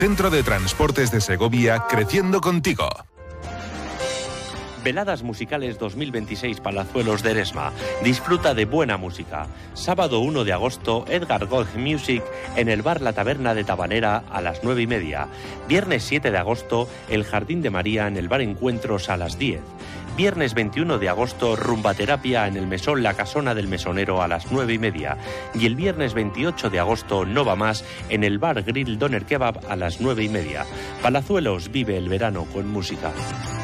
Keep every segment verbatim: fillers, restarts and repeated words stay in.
Centro de Transportes de Segovia, creciendo contigo. Veladas Musicales dos mil veintiséis Palazuelos de Eresma. Disfruta de buena música. Sábado uno de agosto, Edgar Gold Music en el bar La Taberna de Tabanera a las nueve y media. Viernes siete de agosto, el Jardín de María en el bar Encuentros a las diez. Viernes veintiuno de agosto, Rumbaterapia en el Mesón La Casona del Mesonero a las nueve y media. Y el viernes veintiocho de agosto, No Va Más en el bar Grill Doner Kebab a las nueve y media. Palazuelos vive el verano con música.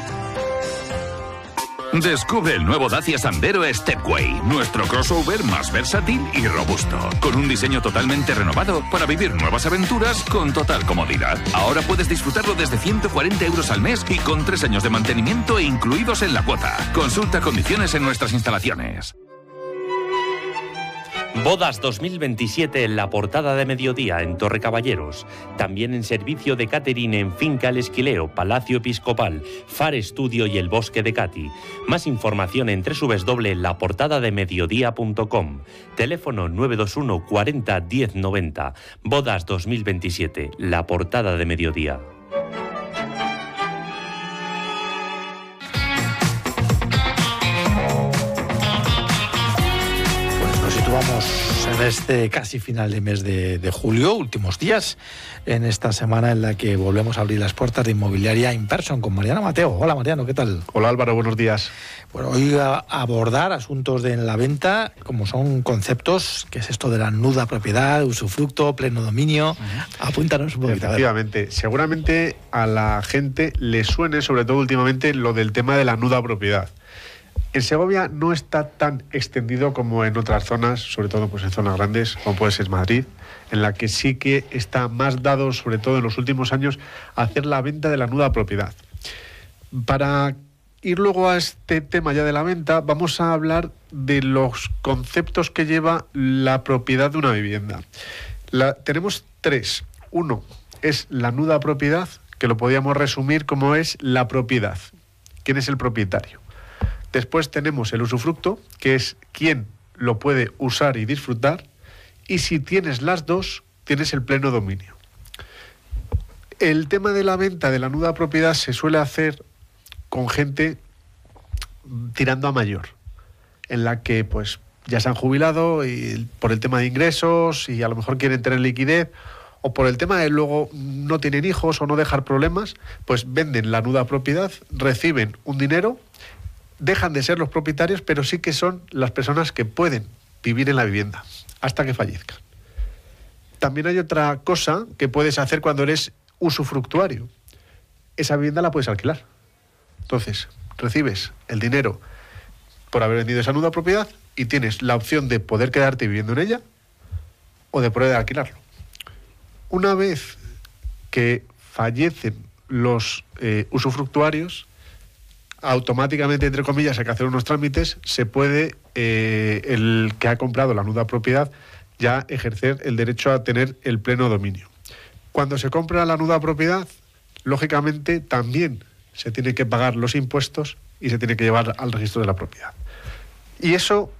Descubre el nuevo Dacia Sandero Stepway, nuestro crossover más versátil y robusto, con un diseño totalmente renovado para vivir nuevas aventuras con total comodidad. Ahora puedes disfrutarlo desde ciento cuarenta euros al mes y con tres años de mantenimiento incluidos en la cuota. Consulta condiciones en nuestras instalaciones. Bodas dos mil veintisiete en la Portada de Mediodía en Torre Caballeros. También en servicio de catering en Finca El Esquileo, Palacio Episcopal, Far Estudio y El Bosque de Cati. Más información en doble u doble u doble u punto la portada de mediodía punto com. Teléfono nueve dos uno cuarenta diez noventa. Bodas dos mil veintisiete, la Portada de Mediodía. Vamos en este casi final de mes de, de julio, últimos días, en esta semana en la que volvemos a abrir las puertas de Inmobiliaria In Person con Mariano Mateo. Hola Mariano, ¿qué tal? Hola Álvaro, buenos días. Bueno, hoy a abordar asuntos de la venta, como son conceptos, que es esto de la nuda propiedad, usufructo, pleno dominio. Uh-huh. Apúntanos un poquito. Efectivamente, seguramente a la gente le suene, sobre todo últimamente, lo del tema de la nuda propiedad. En Segovia no está tan extendido como en otras zonas, sobre todo pues en zonas grandes, como puede ser Madrid, en la que sí que está más dado, sobre todo en los últimos años, a hacer la venta de la nuda propiedad. Para ir luego a este tema ya de la venta, vamos a hablar de los conceptos que lleva la propiedad de una vivienda. La, tenemos tres. Uno es la nuda propiedad, que lo podríamos resumir como es la propiedad. ¿Quién es el propietario? Después tenemos el usufructo, que es quién lo puede usar y disfrutar. Y si tienes las dos, tienes el pleno dominio. El tema de la venta de la nuda propiedad se suele hacer con gente tirando a mayor, en la que pues ya se han jubilado y por el tema de ingresos y a lo mejor quieren tener liquidez, o por el tema de luego no tienen hijos o no dejar problemas, pues venden la nuda propiedad, reciben un dinero, dejan de ser los propietarios, pero sí que son las personas que pueden vivir en la vivienda hasta que fallezcan. También hay otra cosa que puedes hacer cuando eres usufructuario. Esa vivienda la puedes alquilar. Entonces, recibes el dinero por haber vendido esa nuda propiedad y tienes la opción de poder quedarte viviendo en ella o de poder alquilarlo. Una vez que fallecen los eh, usufructuarios, automáticamente, entre comillas, hay que hacer unos trámites, se puede, eh, el que ha comprado la nuda propiedad, ya ejercer el derecho a tener el pleno dominio. Cuando se compra la nuda propiedad, lógicamente también se tiene que pagar los impuestos y se tiene que llevar al registro de la propiedad. Y eso,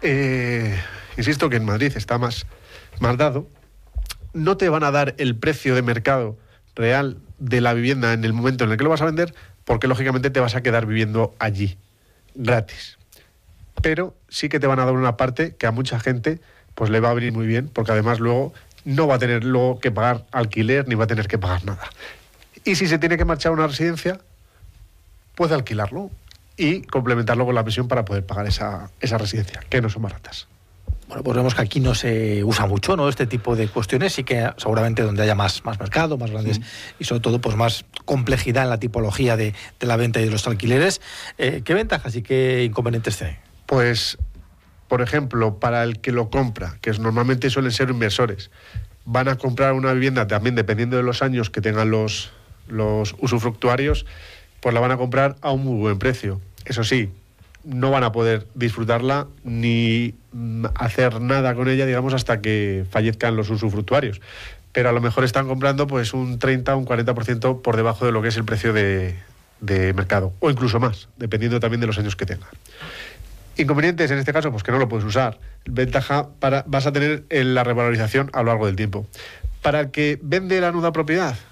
eh, insisto que en Madrid está más, más dado, no te van a dar el precio de mercado real de la vivienda en el momento en el que lo vas a vender, porque lógicamente te vas a quedar viviendo allí, gratis. Pero sí que te van a dar una parte que a mucha gente pues le va a venir muy bien, porque además luego no va a tener luego que pagar alquiler ni va a tener que pagar nada. Y si se tiene que marchar a una residencia, puede alquilarlo y complementarlo con la pensión para poder pagar esa, esa residencia, que no son baratas. Bueno, pues vemos que aquí no se usa mucho, ¿no?, este tipo de cuestiones, sí que seguramente donde haya más, más mercado, más grandes, sí, y sobre todo pues más complejidad en la tipología de, de la venta y de los alquileres. Eh, ¿Qué ventajas y qué inconvenientes tiene? Pues, por ejemplo, para el que lo compra, que es, normalmente suelen ser inversores, van a comprar una vivienda también dependiendo de los años que tengan los, los usufructuarios, pues la van a comprar a un muy buen precio. Eso sí, no van a poder disfrutarla ni hacer nada con ella, digamos, hasta que fallezcan los usufructuarios. Pero a lo mejor están comprando pues un treinta o un cuarenta por ciento por debajo de lo que es el precio de, de mercado, o incluso más, dependiendo también de los años que tenga. Inconvenientes en este caso, pues que no lo puedes usar. Ventaja, para, vas a tener la revalorización a lo largo del tiempo. Para el que vende la nuda propiedad,